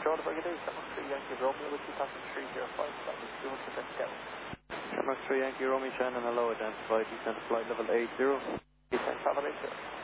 Jordan Brigade, Denmark 3 Yankee Romeo with 2305, that is 200% down. Denmark 3 Yankee Romeo Shannon, hello, identified, descent to flight level 80. Descent level 80.